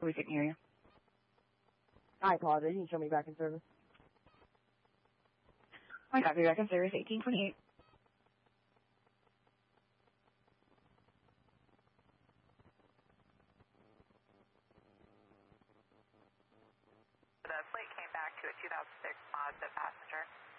We couldn't hear you. I apologize. You can show me back in service. I got you back in service, 1828. The flight came back to a 2006 Mazda passenger.